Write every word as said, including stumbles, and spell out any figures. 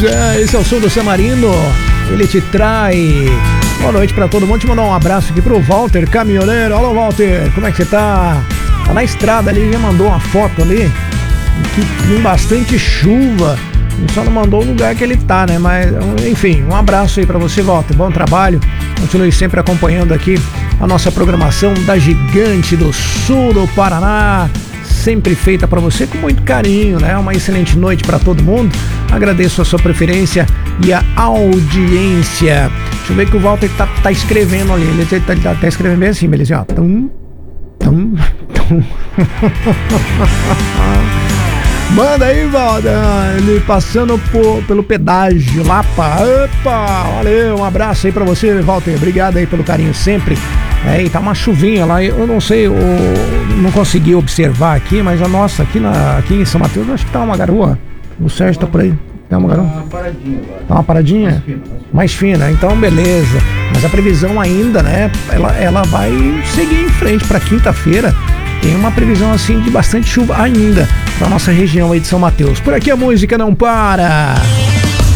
Pois é, esse é o som do Samarino. Ele te trai. Boa noite pra todo mundo. Te mandar um abraço aqui pro Walter, caminhoneiro. Alô, Walter, como é que você tá? Tá na estrada ali, já mandou uma foto ali. Que tem bastante chuva. Ele só não mandou o lugar que ele tá, né? Mas, enfim, um abraço aí pra você, Walter. Bom trabalho. Continue sempre acompanhando aqui a nossa programação da Gigante do Sul do Paraná. Sempre feita pra você com muito carinho, né? Uma excelente noite pra todo mundo. Agradeço a sua preferência e a audiência. Deixa eu ver que o Walter tá, tá escrevendo ali. Ele tá, tá, tá escrevendo bem assim, beleza? Ó. Tum, tum, tum. Manda aí, Walter. Ele passando por, pelo pedágio Lapa. Opa, valeu. Um abraço aí pra você, Walter. Obrigado aí pelo carinho sempre. É, e tá uma chuvinha lá, eu não sei, eu não consegui observar aqui, mas a nossa, aqui, na, aqui em São Mateus, acho que tá uma garoa. O Sérgio tá por aí. Tá uma garoa? Tá uma paradinha agora. Tá uma paradinha? Mais fina, mais fina. Mais fina, então beleza. Mas a previsão ainda, né, ela, ela vai seguir em frente pra quinta-feira. Tem uma previsão assim de bastante chuva ainda pra nossa região aí de São Mateus. Por aqui a música não para.